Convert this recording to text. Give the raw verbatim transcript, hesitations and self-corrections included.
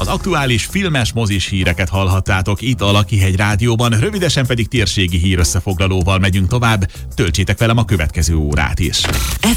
aktuális filmes, mozis híreket hallhattátok itt a Lakihegy Rádióban, rövidesen pedig térségi hír összefoglalóval megyünk tovább. Töltsétek velem a következő órát is.